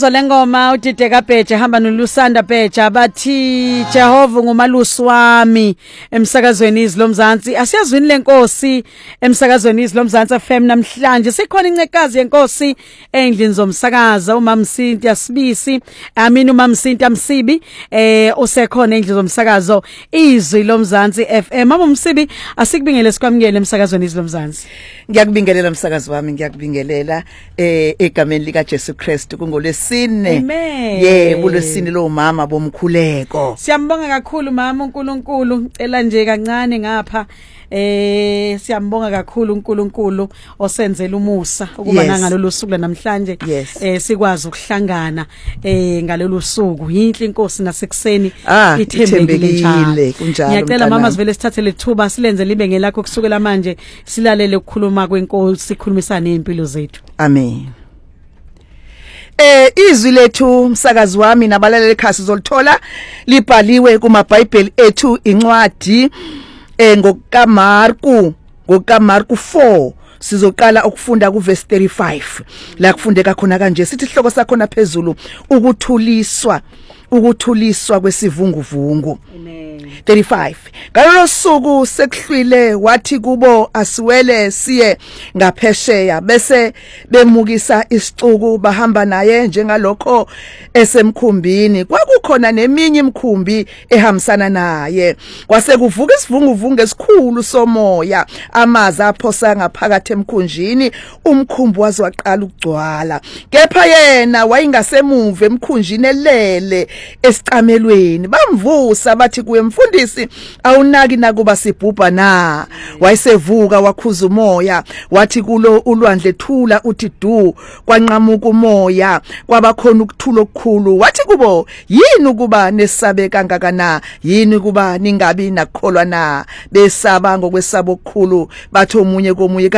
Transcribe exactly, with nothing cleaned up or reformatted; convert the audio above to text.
umlayezo lengoma udide kaBheja hamba noLusanda Bheja bathi Jehova ngumalusi wami emsakazweni izilomzansi asiyazwini lenkosi emsakazweni izilomzansi F M namhlanje sikhona incekazi yenkosi endlini zomsakaza uMamsinti Asibisi amini uMamsinti Amsibi eh usekhona endlini zomsakazo izwi lomzansi F M mama Msibi asikubingele sikwamukele emsakazweni izilomzansi ngiyakubingelela umsakazi wami ngiyakubingelela eh egameni lika Jesu Christ kungolesine amen yebo lesine lo mama bomkhuleko siyambonga kakhulu mama uNkulunkulu ngicela nje kancane ngapha eh siyambonga kakhulu uNkulunkulu osenzela umusa ukuba ngalolu suku namhlanje eh sikwazi ukuhlangana eh ngalolu suku yinhle inkosi nasekuseni ithembekile kunjalo ngiyacela mama sivele sithathe lethuba silenze libe ngelakho kusukela manje silalele ukukhuluma kwenkosi sikhulumisana nempilo zethu amen. Eh izwi lethu umsakazi wami nabalaleli ekhasi zolithola libhaliwe kumaBhayibheli ethu incwadi eh ngokaMarku ngokaMarku four sizoqala ukufunda kuverse thirty-five la kufundeka khona kanje sithi ihloko sakhona phezulu ukuthuliswa ukuthuliswa kwesivunguvungu amen thirty-five ngalolo suku sekuhlwile wathi kubo asiwele siye ngaphesheya bese bemukisa isicuku bahamba naye njengalokho esemkhumbini kwakukhona neminye imkhumbi ehambisana naye kwase kuvuka isivunguvungu esikhulu somoya amazi aphosa ngaphakathi emkhunjini umkhumbi waze waqala ukugcwala kepha yena wayingasemuva emkhunjini elele esicamelweni bamvusa bathi kuye mfundisi awunaki nakuba sibhubha na wayesevuka wakhuza umoya wathi kulo ulwandle thula uthi du kwanqamuka umoya kwabakhona ukuthula okukhulu wathi kubo yini ukuba nesabe kangakana yini ukuba ningabi nakholwa na besaba ngokwesaba okukhulu bathi omunye komunye